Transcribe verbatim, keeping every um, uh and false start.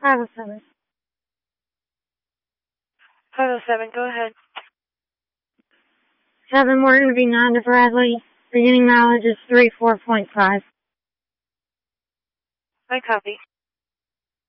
five oh seven. five oh seven, go ahead. seven Morgan V. Nanda Bradley. Beginning mileage is three four point five. I copy.